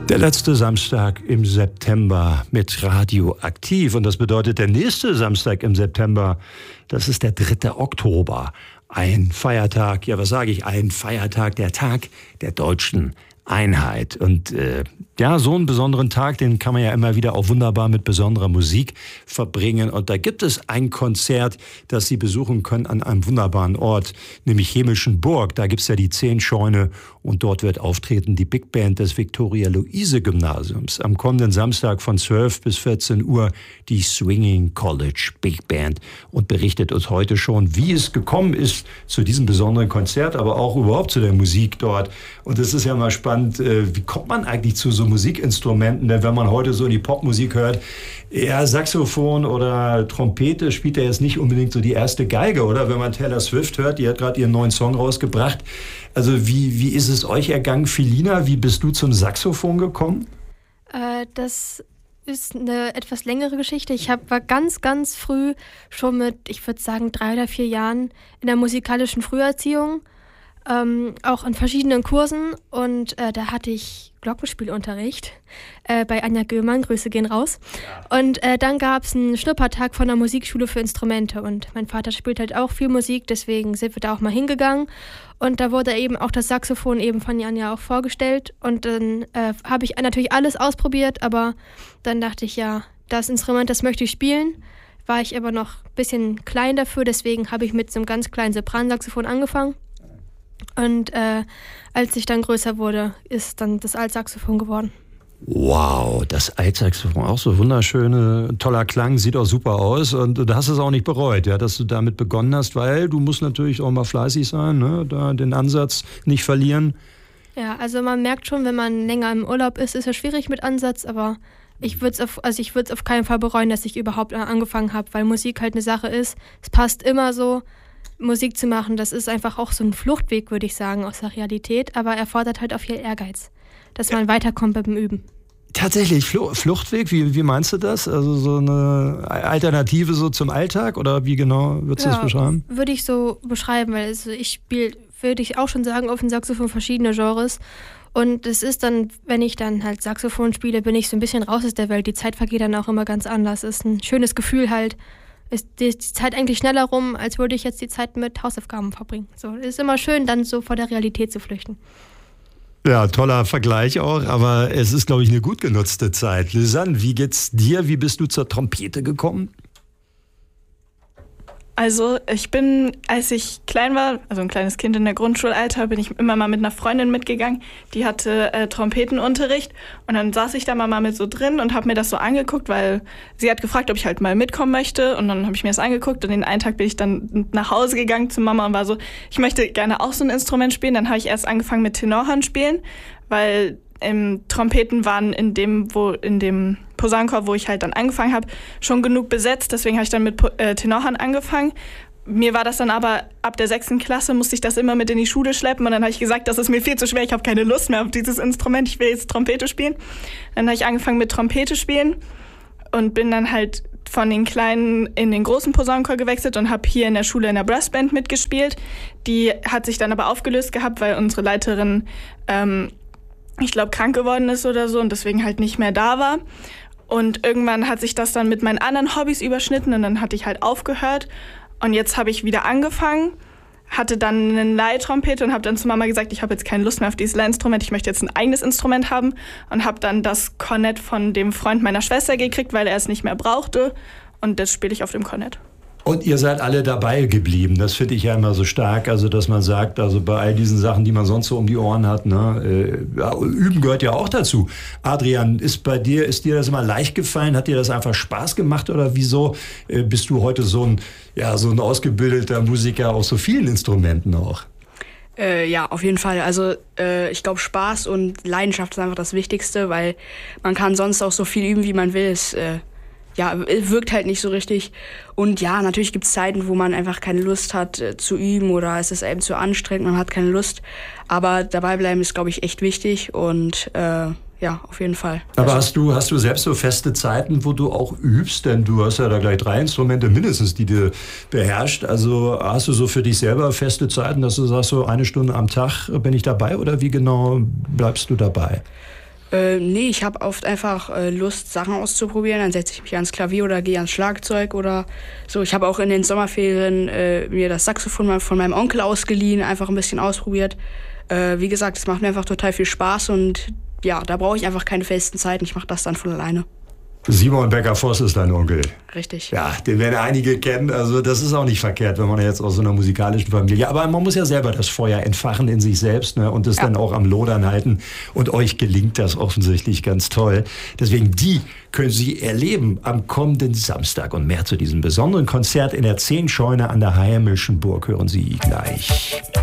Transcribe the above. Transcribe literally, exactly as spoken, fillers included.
Der letzte Samstag im September mit Radioaktiv. Und das bedeutet, der nächste Samstag im September, das ist der dritte Oktober. Ein Feiertag, ja was sage ich, ein Feiertag, der Tag der deutschen Einheit. Und äh, ja, so einen besonderen Tag, den kann man ja immer wieder auch wunderbar mit besonderer Musik verbringen. Und da gibt es ein Konzert, das Sie besuchen können an einem wunderbaren Ort, nämlich Hämischen-Burg. Da gibt es ja die Zehnscheune und dort wird auftreten die Big Band des Viktoria-Luise-Gymnasiums. Am kommenden Samstag von zwölf bis vierzehn Uhr die Swinging College Big Band und berichtet uns heute schon, wie es gekommen ist zu diesem besonderen Konzert, aber auch überhaupt zu der Musik dort. Und es ist ja mal spannend, wie kommt man eigentlich zu so Musikinstrumenten? Denn wenn man heute so die Popmusik hört, ja, Saxophon oder Trompete spielt ja jetzt nicht unbedingt so die erste Geige, oder? Wenn man Taylor Swift hört, die hat gerade ihren neuen Song rausgebracht. Also wie, wie ist es euch ergangen, Filina? Wie bist du zum Saxophon gekommen? Äh, das ist eine etwas längere Geschichte. Ich hab, war ganz, ganz früh schon mit, ich würde sagen, drei oder vier Jahren in der musikalischen Früherziehung. Ähm, auch in verschiedenen Kursen und äh, da hatte ich Glockenspielunterricht äh, bei Anja Göhlmann, Grüße gehen raus. Ja. Und äh, dann gab es einen Schnuppertag von der Musikschule für Instrumente und mein Vater spielt halt auch viel Musik, deswegen sind wir da auch mal hingegangen und da wurde eben auch das Saxophon eben von Anja auch vorgestellt und dann äh, habe ich natürlich alles ausprobiert, aber dann dachte ich, ja, das Instrument, das möchte ich spielen. War ich aber noch ein bisschen klein dafür, deswegen habe ich mit so einem ganz kleinen Sopransaxophon angefangen. Und äh, als ich dann größer wurde, ist dann das Altsaxophon geworden. Wow, das Altsaxophon, auch so wunderschöne, toller Klang, sieht auch super aus. Und du hast es auch nicht bereut, ja, dass du damit begonnen hast, weil du musst natürlich auch mal fleißig sein, ne? Da den Ansatz nicht verlieren. Ja, also man merkt schon, wenn man länger im Urlaub ist, ist es schwierig mit Ansatz, aber ich würde es auf, also ich würde es auf keinen Fall bereuen, dass ich überhaupt angefangen habe, weil Musik halt eine Sache ist. Es passt immer so. Musik zu machen, das ist einfach auch so ein Fluchtweg, würde ich sagen, aus der Realität, aber erfordert halt auch viel Ehrgeiz, dass man weiterkommt beim Üben. Tatsächlich, Fluchtweg, wie, wie meinst du das? Also so eine Alternative so zum Alltag oder wie genau würdest du ja, das beschreiben? Würde ich so beschreiben, weil also ich spiele, würde ich auch schon sagen, auf dem Saxophon verschiedene Genres und es ist dann, wenn ich dann halt Saxophon spiele, bin ich so ein bisschen raus aus der Welt, die Zeit vergeht dann auch immer ganz anders, es ist ein schönes Gefühl halt, ist die Zeit eigentlich schneller rum, als würde ich jetzt die Zeit mit Hausaufgaben verbringen. So, es ist immer schön, dann so vor der Realität zu flüchten. Ja, toller Vergleich auch, aber es ist, glaube ich, eine gut genutzte Zeit. Lisanne, wie geht's dir? Wie bist du zur Trompete gekommen? Also ich bin, als ich klein war, also ein kleines Kind in der Grundschulalter, bin ich immer mal mit einer Freundin mitgegangen, die hatte äh, Trompetenunterricht und dann saß ich da mal mit so drin und habe mir das so angeguckt, weil sie hat gefragt, ob ich halt mal mitkommen möchte und dann habe ich mir das angeguckt und den einen Tag bin ich dann nach Hause gegangen zu Mama und war so, ich möchte gerne auch so ein Instrument spielen. Dann habe ich erst angefangen mit Tenorhorn spielen, weil ähm, Trompeten waren in dem, wo in dem Posaunenchor, wo ich halt dann angefangen habe, schon genug besetzt. Deswegen habe ich dann mit äh, Tenorhorn angefangen. Mir war das dann aber, ab der sechsten Klasse musste ich das immer mit in die Schule schleppen und dann habe ich gesagt, das ist mir viel zu schwer, ich habe keine Lust mehr auf dieses Instrument, ich will jetzt Trompete spielen. Dann habe ich angefangen mit Trompete spielen und bin dann halt von den kleinen in den großen Posaunenchor gewechselt und habe hier in der Schule in der Brassband mitgespielt. Die hat sich dann aber aufgelöst gehabt, weil unsere Leiterin, ähm, ich glaube, krank geworden ist oder so und deswegen halt nicht mehr da war. Und irgendwann hat sich das dann mit meinen anderen Hobbys überschnitten und dann hatte ich halt aufgehört. Und jetzt habe ich wieder angefangen, hatte dann eine Leihtrompete und habe dann zu Mama gesagt, ich habe jetzt keine Lust mehr auf dieses Leihinstrument, ich möchte jetzt ein eigenes Instrument haben. Und habe dann das Kornett von dem Freund meiner Schwester gekriegt, weil er es nicht mehr brauchte. Und das spiele ich auf dem Kornett. Und ihr seid alle dabei geblieben. Das finde ich ja immer so stark, also dass man sagt, also bei all diesen Sachen, die man sonst so um die Ohren hat, ne, äh, ja, Üben gehört ja auch dazu. Adrian, ist bei dir, ist dir das immer leicht gefallen? Hat dir das einfach Spaß gemacht oder wieso äh, bist du heute so ein, ja, so ein ausgebildeter Musiker auf so vielen Instrumenten auch? Äh, ja, auf jeden Fall. Also äh, ich glaube, Spaß und Leidenschaft ist einfach das Wichtigste, weil man kann sonst auch so viel üben, wie man will. Es äh, ja, wirkt halt nicht so richtig. Und ja, natürlich gibt es Zeiten, wo man einfach keine Lust hat äh, zu üben oder es ist eben zu anstrengend, man hat keine Lust. Aber dabei bleiben ist, glaube ich, echt wichtig und äh, ja, auf jeden Fall. Aber hast du, hast du selbst so feste Zeiten, wo du auch übst? Denn du hast ja da gleich drei Instrumente mindestens, die du beherrschst. Also hast du so für dich selber feste Zeiten, dass du sagst, so eine Stunde am Tag bin ich dabei oder wie genau bleibst du dabei? Äh, nee, ich habe oft einfach äh, Lust, Sachen auszuprobieren. Dann setze ich mich ans Klavier oder gehe ans Schlagzeug oder so. Ich habe auch in den Sommerferien äh, mir das Saxophon mal von meinem Onkel ausgeliehen, einfach ein bisschen ausprobiert. Äh, wie gesagt, es macht mir einfach total viel Spaß und ja, da brauche ich einfach keine festen Zeiten. Ich mache das dann von alleine. Simon Becker-Voss ist dein Onkel. Richtig. Ja, den werden einige kennen. Also das ist auch nicht verkehrt, wenn man jetzt aus so einer musikalischen Familie... Aber man muss ja selber das Feuer entfachen in sich selbst, ne, und es ja. dann auch am Lodern halten. Und euch gelingt das offensichtlich ganz toll. Deswegen, die können Sie erleben am kommenden Samstag. Und mehr zu diesem besonderen Konzert in der Zehn-Scheune an der Heimischen Burg hören Sie gleich.